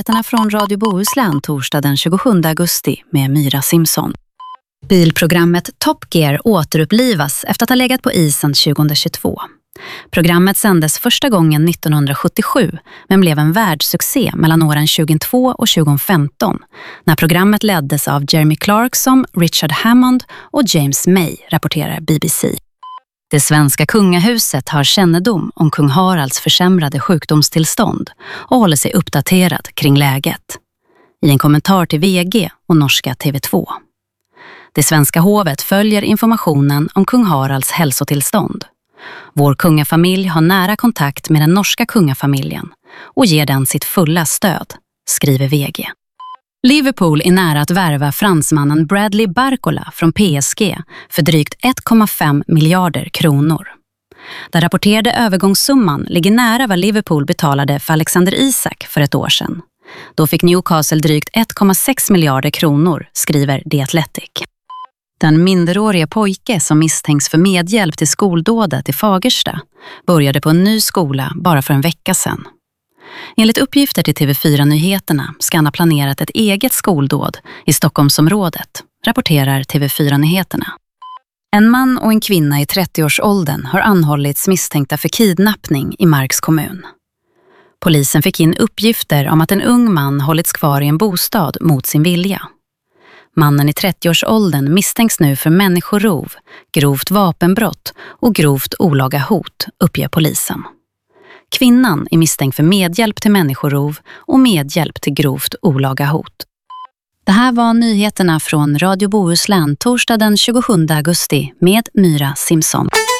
nyheterna från Radio Bohuslän torsdag den 27 augusti med Myra Simson. Bilprogrammet Top Gear återupplivas efter att ha legat på isen 2022. Programmet sändes första gången 1977 men blev en världssuccé mellan åren 2002 och 2015 när programmet leddes av Jeremy Clarkson, Richard Hammond och James May, rapporterar BBC. Det svenska kungahuset har kännedom om kung Haralds försämrade sjukdomstillstånd och håller sig uppdaterad kring läget. I en kommentar till VG och norska TV2. Det svenska hovet följer informationen om kung Haralds hälsotillstånd. Vår kungafamilj har nära kontakt med den norska kungafamiljen och ger den sitt fulla stöd, skriver VG. Liverpool är nära att värva fransmannen Bradley Barcola från PSG för drygt 1,5 miljarder kronor. Den rapporterade övergångssumman ligger nära vad Liverpool betalade för Alexander Isak för ett år sedan. Då fick Newcastle drygt 1,6 miljarder kronor, skriver The Athletic. Den minderåriga pojke som misstänks för medhjälp till skoldådet i Fagersta började på en ny skola bara för en vecka sedan. Enligt uppgifter till TV4-nyheterna ska han ha planerat ett eget skoldåd i Stockholmsområdet, rapporterar TV4-nyheterna. En man och en kvinna i 30-årsåldern har anhållits misstänkta för kidnappning i Marks kommun. Polisen fick in uppgifter om att en ung man hållits kvar i en bostad mot sin vilja. Mannen i 30-årsåldern misstänks nu för människorov, grovt vapenbrott och grovt olaga hot, uppger polisen. Kvinnan är misstänkt för medhjälp till människorov och medhjälp till grovt olaga hot. Det här var nyheterna från Radio Bohuslän torsdag den 27 augusti med Myra Simson.